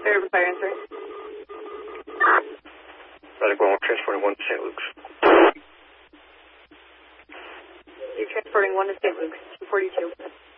Fair fire answer. Medic 1, we're transporting 1 to St. Luke's. You're transporting 1 to St. Luke's, 242.